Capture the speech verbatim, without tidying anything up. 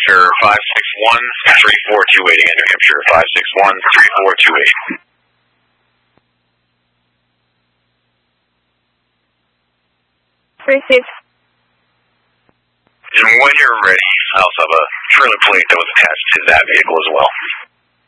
Hampshire five six one, three four two eight. Again, New Hampshire five six one, three four two eight. Received. And when you're ready, I also have a trailer plate that was attached to that vehicle as well.